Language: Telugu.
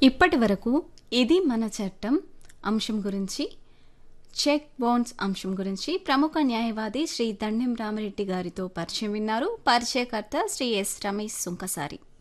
ఇప్పటి వరకు ఇది మన చట్టం అంశం గురించి, చెక్ బౌన్స్ అంశం గురించి ప్రముఖ న్యాయవాది శ్రీ దండెం రామిరెడ్డి గారితో పరిచయం విన్నారు. పరిచయకర్త శ్రీ ఎస్ రమేష్ సుంకసారి.